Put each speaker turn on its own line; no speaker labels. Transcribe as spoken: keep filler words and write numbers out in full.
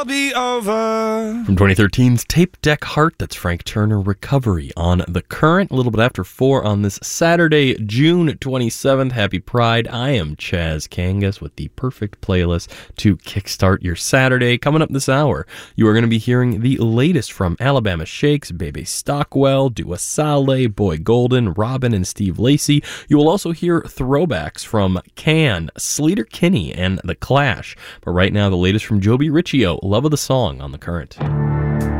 Be over.
From twenty thirteen's Tape Deck Heart, that's Frank Turner, Recovery on The Current. A little bit after four on this Saturday, June twenty-seventh. Happy Pride. I am Chaz Kangas with the perfect playlist to kickstart your Saturday. Coming up this hour, you are going to be hearing the latest from Alabama Shakes, Bebe Stockwell, Dua Saleh, Boy Golden, Robin, and Steve Lacy. You will also hear throwbacks from Can, Sleater Kinney, and The Clash. But right now, the latest from Joby Riccio, Love of the Song on The Current.